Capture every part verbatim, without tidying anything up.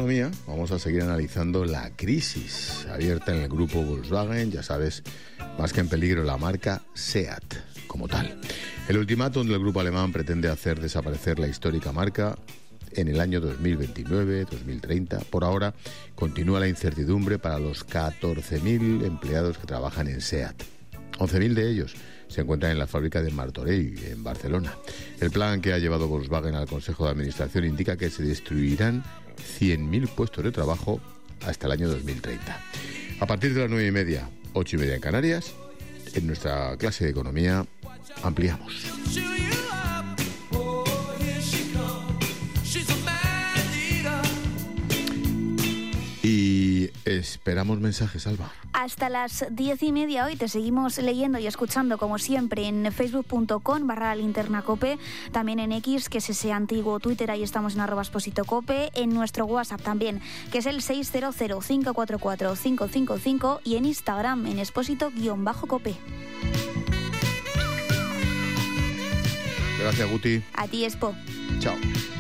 economía vamos a seguir analizando la crisis abierta en el grupo Volkswagen, ya sabes, más que en peligro la marca SEAT como tal. El ultimátum del grupo alemán pretende hacer desaparecer la histórica marca en el año dos mil veintinueve dos mil treinta. Por ahora continúa la incertidumbre para los catorce mil empleados que trabajan en SEAT. once mil de ellos se encuentran en la fábrica de Martorell, en Barcelona. El plan que ha llevado Volkswagen al Consejo de Administración indica que se destruirán cien mil puestos de trabajo hasta el año dos mil treinta. A partir de las nueve y media, ocho y media en Canarias, en nuestra clase de economía ampliamos. Y esperamos mensajes, Alba. Hasta las diez y media hoy te seguimos leyendo y escuchando, como siempre, en facebook.com barra linterna cope, también en X, que es ese antiguo Twitter, ahí estamos en arroba exposito cope, en nuestro WhatsApp también, que es el seis cero cero, cinco cuatro cuatro, cinco cinco cinco, y en Instagram, en exposito-cope. Gracias, Guti. A ti, Expo. Chao.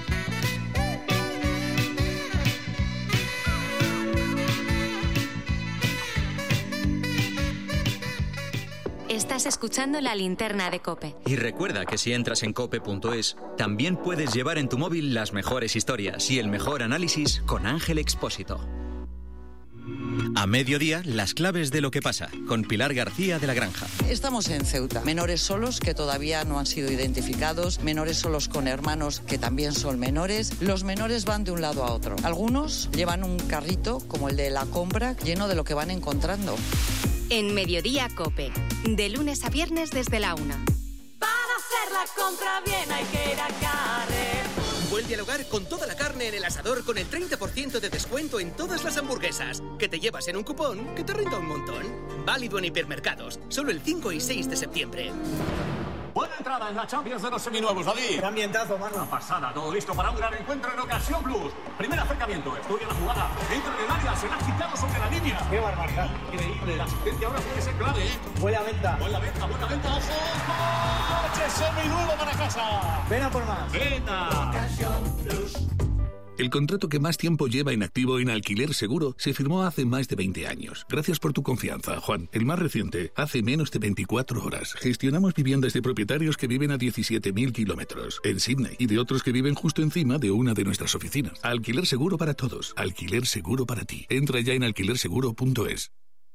Estás escuchando La Linterna de COPE. Y recuerda que si entras en cope punto es, también puedes llevar en tu móvil las mejores historias y el mejor análisis con Ángel Expósito. A mediodía, las claves de lo que pasa, con Pilar García de la Granja. Estamos en Ceuta. Menores solos que todavía no han sido identificados, menores solos con hermanos que también son menores. Los menores van de un lado a otro. Algunos llevan un carrito, como el de la compra, lleno de lo que van encontrando. En Mediodía COPE, de lunes a viernes desde la una. Para hacer la compra bien hay que ir a Carrer. Vuelve al hogar con toda la carne en el asador con el treinta por ciento de descuento en todas las hamburguesas, que te llevas en un cupón que te renta un montón. Válido en hipermercados, solo el cinco y seis de septiembre. Buena entrada en la Champions de los seminuevos, David. Qué ambientazo, mano. Una pasada, todo listo para un gran encuentro en Ocasión Plus. Primer acercamiento, estudia la jugada. Entra en el área, se la ha quitado sobre la línea. Qué barbaridad. Increíble, la asistencia ahora puede ser clave, ¿eh? Buena venta. Buena venta, buena venta, ojo. ¡Coche seminuevo para casa! Ven a por más. ¡Venta! Ocasión Plus. El contrato que más tiempo lleva inactivo en Alquiler Seguro se firmó hace más de veinte años. Gracias por tu confianza, Juan. El más reciente, hace menos de veinticuatro horas. Gestionamos viviendas de propietarios que viven a diecisiete mil kilómetros en Sydney y de otros que viven justo encima de una de nuestras oficinas. Alquiler Seguro para todos. Alquiler Seguro para ti. Entra ya en alquiler seguro punto es.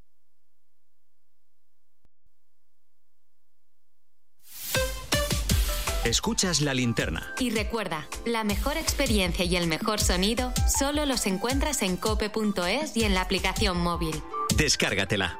Escuchas La Linterna. Y recuerda, la mejor experiencia y el mejor sonido solo los encuentras en cope punto es y en la aplicación móvil. Descárgatela.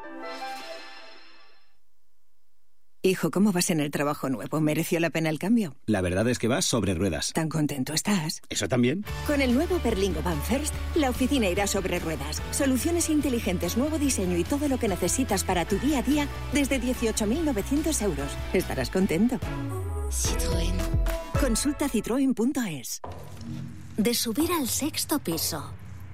Hijo, ¿cómo vas en el trabajo nuevo? ¿Mereció la pena el cambio? La verdad es que vas sobre ruedas. ¿Tan contento estás? ¿Eso también? Con el nuevo Berlingo Van First, la oficina irá sobre ruedas. Soluciones inteligentes, nuevo diseño y todo lo que necesitas para tu día a día desde dieciocho mil novecientos euros. Estarás contento. Citroën. Consulta citroen punto es. De subir al sexto piso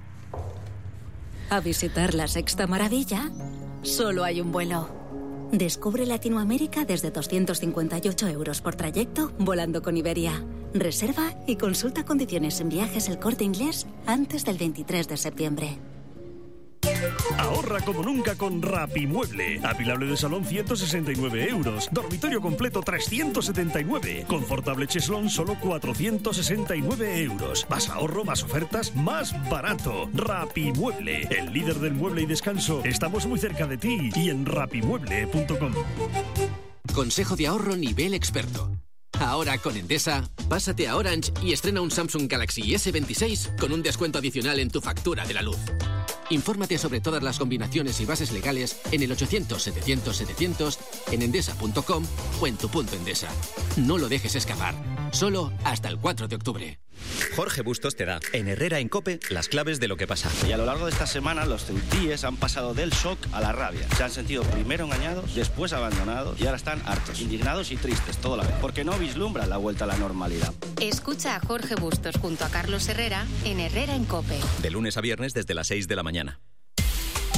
A visitar la sexta maravilla, solo hay un vuelo. Descubre Latinoamérica desde doscientos cincuenta y ocho euros por trayecto volando con Iberia. Reserva y consulta condiciones en Viajes El Corte Inglés antes del veintitrés de septiembre. Ahorra como nunca con Rapimueble. Apilable de salón ciento sesenta y nueve euros. Dormitorio completo trescientos setenta y nueve. Confortable cheslón solo cuatrocientos sesenta y nueve euros. Más ahorro, más ofertas, más barato. Rapimueble, el líder del mueble y descanso. Estamos muy cerca de ti y en rapimueble punto com. Consejo de ahorro nivel experto. Ahora con Endesa, pásate a Orange y estrena un Samsung Galaxy ese veintiséis con un descuento adicional en tu factura de la luz. Infórmate sobre todas las combinaciones y bases legales en el ochocientos setecientos setecientos, en endesa punto com o en tu punto Endesa. No lo dejes escapar. Solo hasta el cuatro de octubre. Jorge Bustos te da, en Herrera en COPE, las claves de lo que pasa. Y a lo largo de esta semana los ceutíes han pasado del shock a la rabia. Se han sentido primero engañados, después abandonados y ahora están hartos, indignados y tristes todo la vez, porque no vislumbran la vuelta a la normalidad. Escucha a Jorge Bustos junto a Carlos Herrera en Herrera en COPE. De lunes a viernes desde las seis de la mañana.